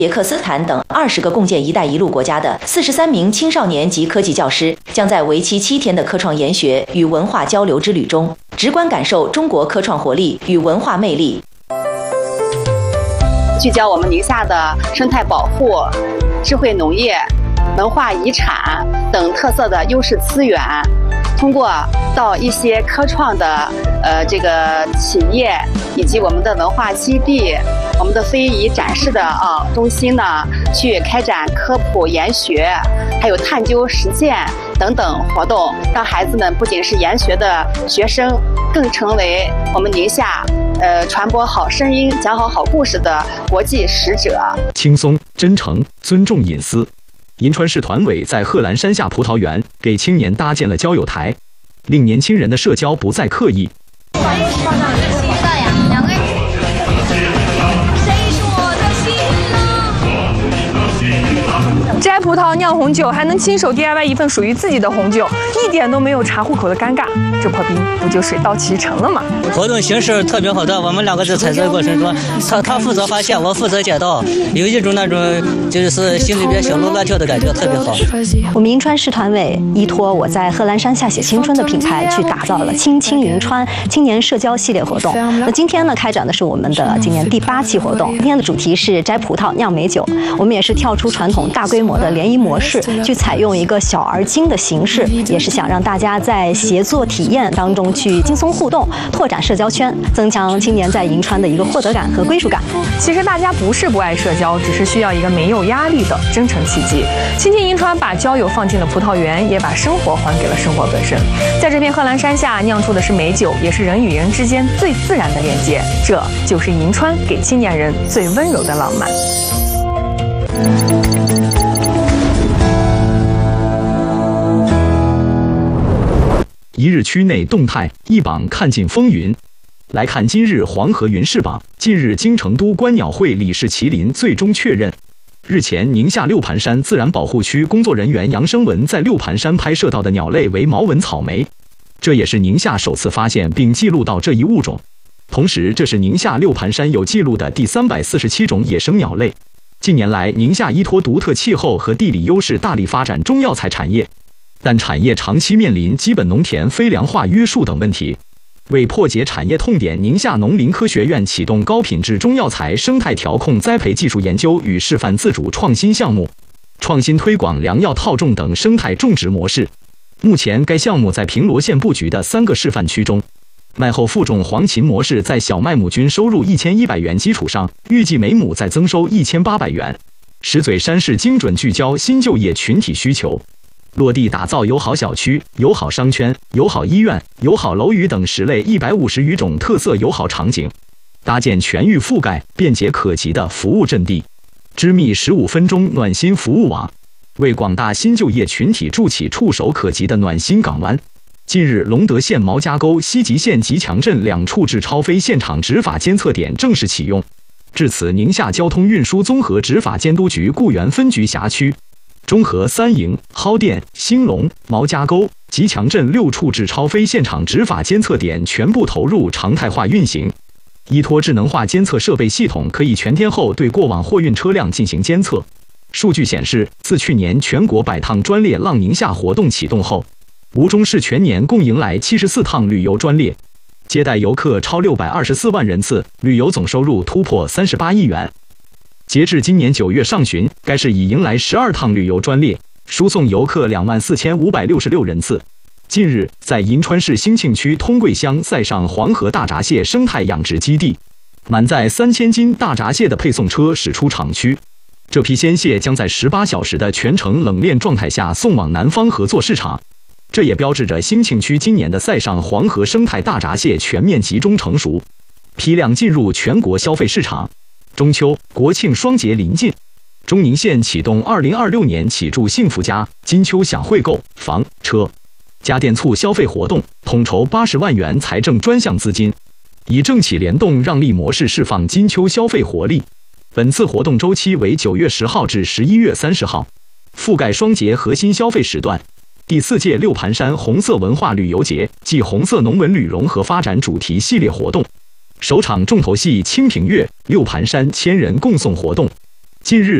捷克斯坦等20个共建“一带一路”国家的43名青少年及科技教师，将在为期7天的科创研学与文化交流之旅中，直观感受中国科创活力与文化魅力。 聚焦我们宁夏的生态保护、智慧农业、文化遗产等特色的优势资源，通过到一些科创的这个企业以及我们的文化基地、我们的非遗展示的中心呢，去开展科普研学，还有探究实践等等活动，让孩子们不仅是研学的学生，更成为我们宁夏传播好声音、讲好故事的国际使者。 轻松、真诚、尊重隐私。银川市团委在贺兰山下葡萄园给青年搭建了交友台，令年轻人的社交不再刻意。 摘葡萄酿红酒，还能亲手 DIY 一份属于自己的红酒，一点都没有查户口的尴尬，这破冰不就水到渠成了吗？ 活动形式特别好的，我们两个在采摘过程中，他负责发现，我负责捡到，有一种那种就是心里边小鹿乱跳的感觉，特别好。 我们银川市团委依托我在贺兰山下写青春的品牌，去打造了青青银川青年社交系列活动。那今天呢，开展的是我们的今年第8期活动。今天的主题是摘葡萄酿美酒，我们也是跳出传统大规模的联谊模式，去采用一个小而精的形式，也是想让大家在协作体验当中去轻松互动，拓展社交圈，增强青年在银川的一个获得感和归属感。 其实大家不是不爱社交，只是需要一个没有压力的真诚契机。青青银川把交友放进了葡萄园，也把生活还给了生活本身。在这片贺兰山下酿出的是美酒，也是人与人之间最自然的连接。这就是银川给青年人最温柔的浪漫。 一日区内动态，一榜看尽风云。来看今日黄河云氏榜。近日，经成都观鸟会理事麒麟最终确认，日前宁夏六盘山自然保护区工作人员杨生文在六盘山拍摄到的鸟类为毛纹草莓，这也是宁夏首次发现并记录到这一物种。同时，这是宁夏六盘山有记录的第347种野生鸟类。近年来，宁夏依托独特气候和地理优势，大力发展中药材产业，但产业长期面临基本农田非粮化约束等问题。为破解产业痛点，宁夏农林科学院启动高品质中药材生态调控栽培技术研究与示范自主创新项目，创新推广良药套种等生态种植模式。目前，该项目在平罗县布局的3个示范区中，麦后复种黄芩模式在小麦亩均收入1100元基础上，预计每亩再增收1800元。石嘴山市精准聚焦新就业群体需求，落地打造友好小区、友好商圈、友好医院、友好楼宇等10类150余种特色友好场景，搭建全域覆盖、便捷可及的服务阵地，织密15分钟暖心服务网，为广大新就业群体筑起触手可及的暖心港湾。近日，隆德县毛家沟、西吉县吉强镇2处治超非现场执法监测点正式启用。至此，宁夏交通运输综合执法监督局固原分局辖区中和、三营、蒿店、兴隆、毛家沟、吉强镇6处治超非现场执法监测点全部投入常态化运行。依托智能化监测设备系统，可以全天候对过往货运车辆进行监测。数据显示，自去年全国100趟专列浪宁夏活动启动后，吴忠市全年共迎来74趟旅游专列，接待游客超624万人次，旅游总收入突破38亿元。截至今年9月上旬，该市已迎来12趟旅游专列，输送游客24566人次。近日，在银川市兴庆区通贵乡载上黄河大闸蟹生态养殖基地，满载3000斤大闸蟹的配送车驶出厂区，这批鲜蟹将在18小时的全程冷链状态下送往南方合作市场。这也标志着兴庆区今年的塞上黄河生态大闸蟹全面集中成熟，批量进入全国消费市场。中秋、国庆双节临近，中宁县启动2026年起祝幸福家金秋享惠购房、车、家电促消费活动，统筹80万元财政专项资金，以政企联动让利模式释放金秋消费活力。本次活动周期为9月10号至11月30号，覆盖双节核心消费时段。第4届六盘山红色文化旅游节暨红色农文旅融合发展主题系列活动，首场重头戏清平乐六盘山千人共诵活动， 近日，